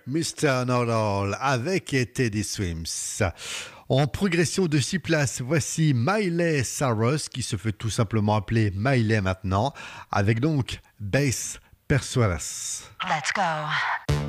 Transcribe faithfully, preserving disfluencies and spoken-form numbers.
mister Know-It-All avec Teddy Swims. En progression de six places, voici Miley Cyrus qui se fait tout simplement appeler Miley maintenant, avec donc Bass Persuaders. Let's go.